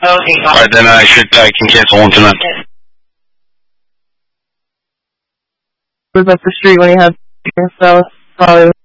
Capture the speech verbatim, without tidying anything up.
Alright, then I should, I can cancel one tonight. Was up the street when you had so probably